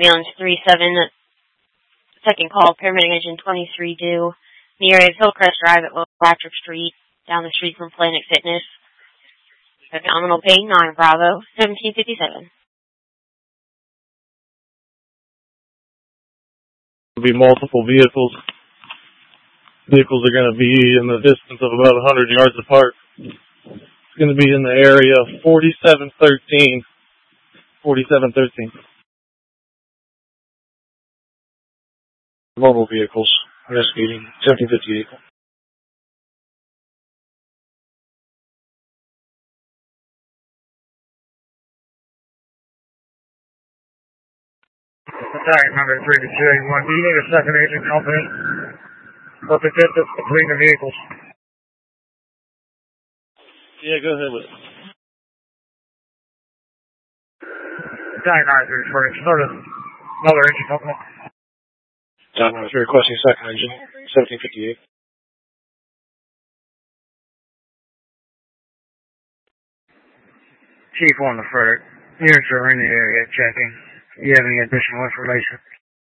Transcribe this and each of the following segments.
Ambulance 37, second call, paramedic engine 23 due. In the area of Hillcrest Drive at Electric Street, down the street from Planet Fitness. Abdominal pain, 9 Bravo, 1757. There'll be multiple vehicles. Vehicles are going to be in the distance of about 100 yards apart. It's going to be in the area of 4713. 4713. Mobile vehicles. Investigating 1758. Attack number 3281. Do you need a second agent company? Perfect distance between the vehicles. Yeah, go ahead with it. Attack number 3281. Start another agent company. Attack number 3 requesting second engine. 1758. Chief on the Frederick. Units are in the area checking. Do you have any additional information?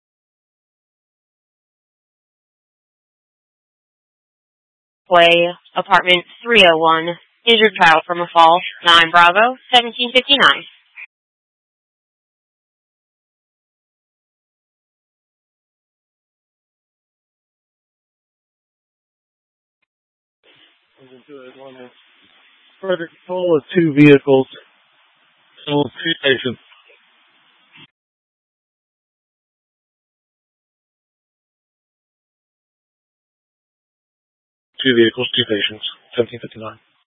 Way, apartment 301, injured child from a fall, 9 Bravo, 1759. Frederick full of 2 vehicles. Full of 2 patients. 2 vehicles, 2 patients. 1759.